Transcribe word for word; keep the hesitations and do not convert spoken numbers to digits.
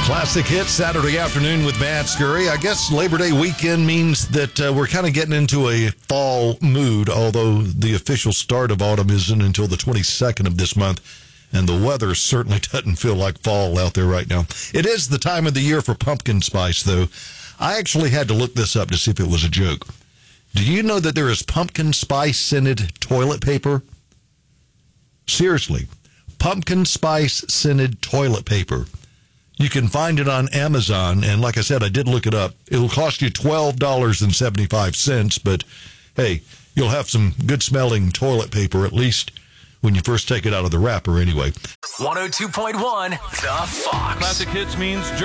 Classic hit Saturday afternoon with Matt Scurry. I guess Labor Day weekend means that uh, we're kind of getting into a fall mood, although the official start of autumn isn't until the twenty-second of this month, and the weather certainly doesn't feel like fall out there right now. It is the time of the year for pumpkin spice, though. I actually had to look this up to see if it was a joke. Do you know that there is pumpkin spice scented toilet paper? Seriously, pumpkin spice scented toilet paper. You can find it on Amazon, and like I said, I did look it up. It'll cost you twelve dollars and seventy-five cents, but hey, you'll have some good-smelling toilet paper, at least when you first take it out of the wrapper anyway. one oh two point one The Fox. Classic Hits means